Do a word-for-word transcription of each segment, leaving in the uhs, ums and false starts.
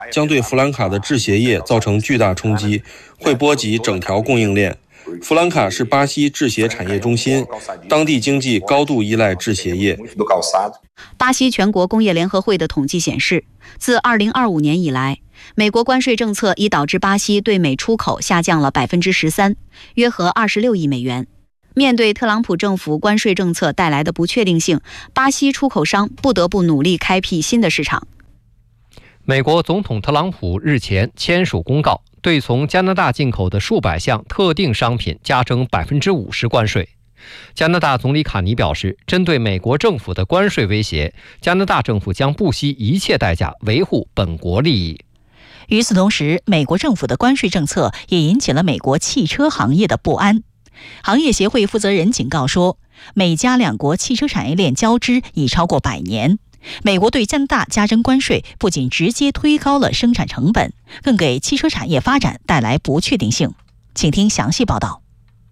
将对弗兰卡的制鞋业造成巨大冲击，会波及整条供应链。弗兰卡是巴西制鞋产业中心，当地经济高度依赖制鞋业。 巴西全国工业联合会的统计显示，自二零二五年以来，美国关税政策已导致巴西对美出口下降了百分之十三，约合二十六亿美元。面对特朗普政府关税政策带来的不确定性，巴西出口商不得不努力开辟新的市场。 美国总统特朗普日前签署公告，对从加拿大进口的数百项特定商品加征百分之五十关税。加拿大总理卡尼表示，针对美国政府的关税威胁，加拿大政府将不惜一切代价维护本国利益。 与此同时，美国政府的关税政策也引起了美国汽车行业的不安。行业协会负责人警告说，美加两国汽车产业链交织已超过百年。美国对加拿大加征关税，不仅直接推高了生产成本，更给汽车产业发展带来不确定性。请听详细报道。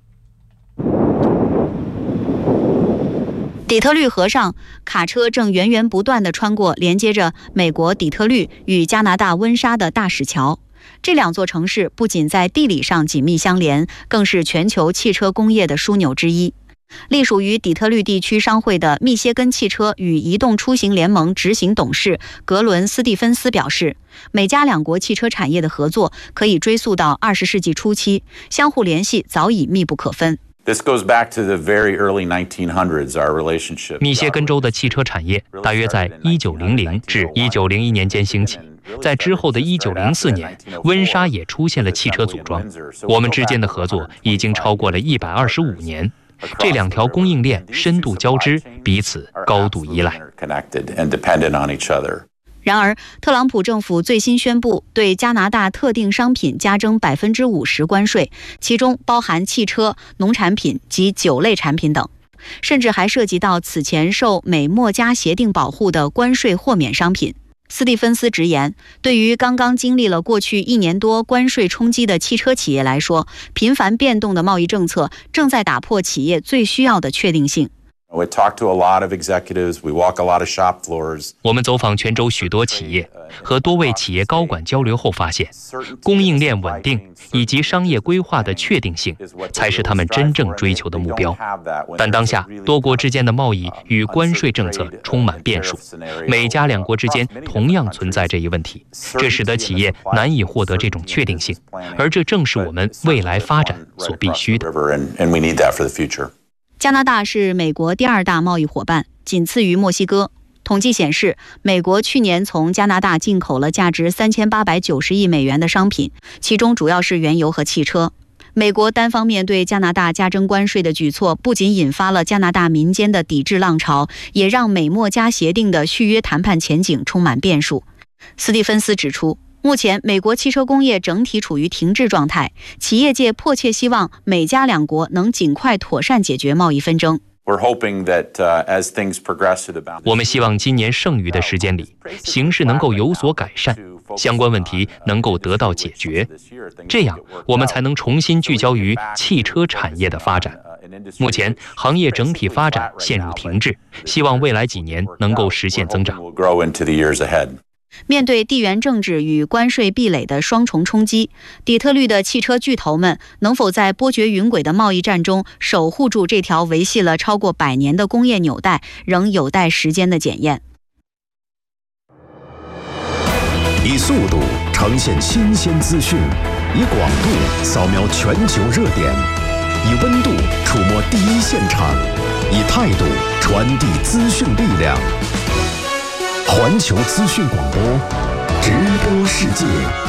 底特律河上，卡车正源源不断地穿过连接着美国底特律与加拿大温莎的大石桥。这两座城市不仅在地理上紧密相连，更是全球汽车工业的枢纽之一。隶属于底特律地区商会的密歇根汽车与移动出行联盟执行董事格伦·斯蒂芬斯表示，美加两国汽车产业的合作可以追溯到二十世纪初期，相互联系早已密不可分。 密歇根州的汽车产业大约在一九零零至一九零一年间兴起，在之后的一九零四年，温莎也出现了汽车组装。我们之间的合作已经超过了一百二十五年。这两条供应链深度交织，彼此高度依赖。 然而，特朗普政府最新宣布对加拿大特定商品加征百分之五十关税，其中包含汽车、农产品及酒类产品等，甚至还涉及到此前受美墨加协定保护的关税豁免商品。斯蒂芬斯直言，对于刚刚经历了过去一年多关税冲击的汽车企业来说，频繁变动的贸易政策正在打破企业最需要的确定性。 我们走访全州许多企业，和多位企业高管交流后发现，供应链稳定以及商业规划的确定性才是他们真正追求的目标。但当下多国之间的贸易与关税政策充满变数，美加两国之间同样存在这一问题，这使得企业难以获得这种确定性，而这正是我们未来发展所必须的。 加拿大是美国第二大贸易伙伴，仅次于墨西哥。统计显示，美国去年从加拿大进口了价值三千八百九十亿美元的商品，其中主要是原油和汽车。美国单方面对加拿大加征关税的举措，不仅引发了加拿大民间的抵制浪潮，也让美墨加协定的续约谈判前景充满变数。斯蒂芬斯指出，目前美国汽车工业整体处于停滞状态，企业界迫切希望美加两国能尽快妥善解决贸易纷争。 我们希望今年剩余的时间里，形势能够有所改善，相关问题能够得到解决，这样我们才能重新聚焦于汽车产业的发展。目前行业整体发展陷入停滞，希望未来几年能够实现增长。 面对地缘政治与关税壁垒的双重冲击，底特律的汽车巨头们能否在波谲云诡的贸易战中守护住这条维系了超过百年的工业纽带，仍有待时间的检验。 以速度呈现新鲜资讯，以广度扫描全球热点，以温度触摸第一现场，以态度传递资讯力量。环球资讯广播，直播世界。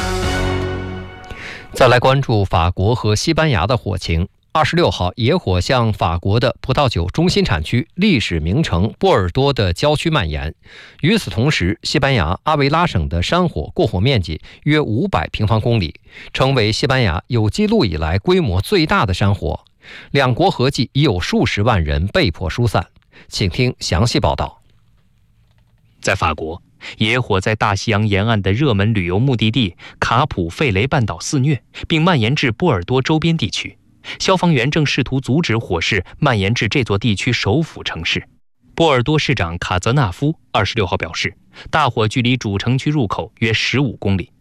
再来关注法国和西班牙的火情。二十六号，野火向法国的葡萄酒中心产区历史名城波尔多的郊区蔓延。与此同时，西班牙阿维拉省的山火过火面积约五百平方公里，成为西班牙有记录以来规模最大的山火。两国合计已有数十万人被迫疏散。请听详细报道。 在法国，野火在大西洋沿岸的热门旅游目的地卡普费雷半岛肆虐，并蔓延至波尔多周边地区。消防员正试图阻止火势蔓延至这座地区首府城市。 波尔多市长卡泽纳夫二十六号表示，大火距离主城区入口约十五公里。